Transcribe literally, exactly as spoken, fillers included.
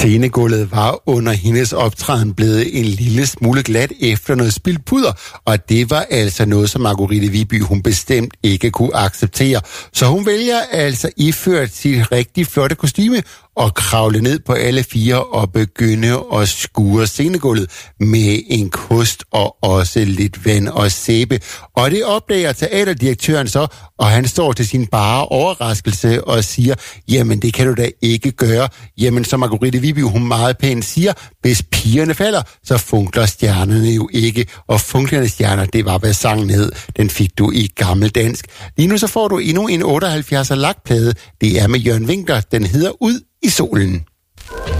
Scenegulvet var under hendes optræden blevet en lille smule glat efter noget spildt puder, og det var altså noget, som Margrethe Viby hun bestemt ikke kunne acceptere. Så hun vælger altså iført sit rigtig flotte kostyme og kravle ned på alle fire og begynde at skure scenegulvet med en kost og også lidt vand og sæbe. Og det opdager teaterdirektøren så, og han står til sin bare overraskelse og siger, jamen det kan du da ikke gøre. Jamen som Margrethe Viby hun meget pænt siger, hvis pigerne falder, så funkler stjernerne jo ikke. Og funklende stjerner, det var hvad sangen hed. Den fik du i gammeldansk. Lige nu så får du endnu en otteoghalvfjerdser lakplade. Det er med Jørgen Winkler. Den hedder Ud i solen.